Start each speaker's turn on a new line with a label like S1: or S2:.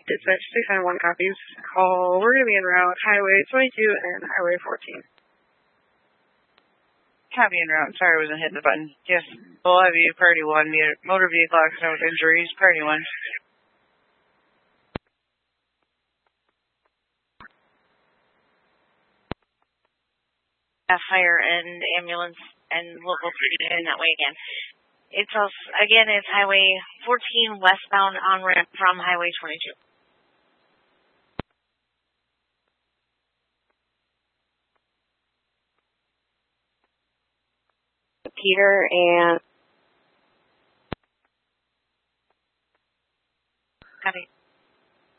S1: Dispatch 691 copies. Call. We're going to be en route Highway 22 and Highway 14.
S2: Copy en route. Sorry I wasn't hitting the button. Yes. Full heavy, Party 1. Motor vehicle accident with injuries. Party 1.
S3: Fire and ambulance and local PD in that way again. It's also, again, it's Highway 14 westbound on ramp from Highway 22.
S4: Peter and